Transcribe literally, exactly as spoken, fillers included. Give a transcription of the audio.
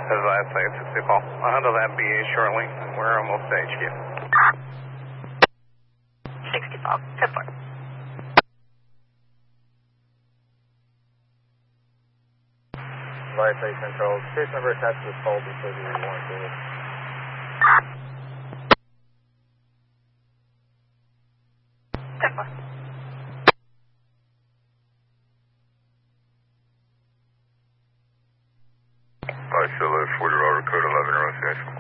As I say, it's sixty Paul. I'll handle that B A shortly. We're almost to H Q. sixty Paul. ten four. Life eight Central. Case number attached to this call before the warranty. ten four. I still have forty Robert Code eleven, Rose Station.